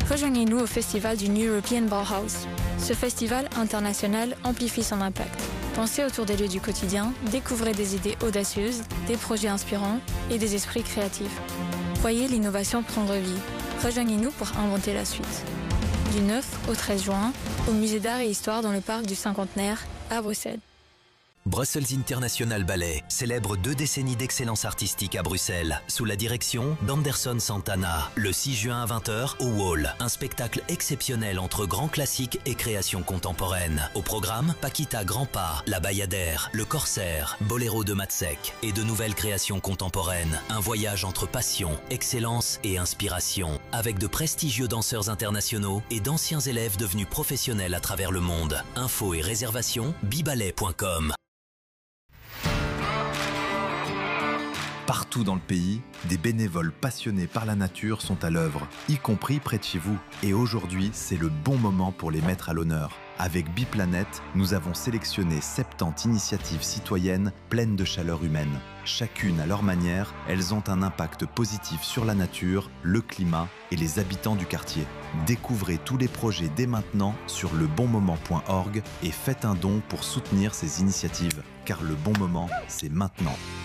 Rejoignez-nous au festival du New European Bauhaus. Ce festival international amplifie son impact. Pensez autour des lieux du quotidien, découvrez des idées audacieuses, des projets inspirants et des esprits créatifs. Voyez l'innovation prendre vie. Rejoignez-nous pour inventer la suite. Du 9 au 13 juin, au Musée d'Art et Histoire dans le parc du Cinquantenaire, à Bruxelles. Brussels International Ballet célèbre 2 décennies d'excellence artistique à Bruxelles, sous la direction d'Anderson Santana. Le 6 juin à 20h au Wall, un spectacle exceptionnel entre grands classiques et créations contemporaines. Au programme, Paquita Grandpa, La Bayadère, Le Corsaire, Boléro de Matzek et de nouvelles créations contemporaines. Un voyage entre passion, excellence et inspiration, avec de prestigieux danseurs internationaux et d'anciens élèves devenus professionnels à travers le monde. Infos et réservations, biballet.com. Partout dans le pays, des bénévoles passionnés par la nature sont à l'œuvre, y compris près de chez vous. Et aujourd'hui, c'est le bon moment pour les mettre à l'honneur. Avec Biplanet, nous avons sélectionné 70 initiatives citoyennes pleines de chaleur humaine. Chacune à leur manière, elles ont un impact positif sur la nature, le climat et les habitants du quartier. Découvrez tous les projets dès maintenant sur lebonmoment.org et faites un don pour soutenir ces initiatives. Car le bon moment, c'est maintenant.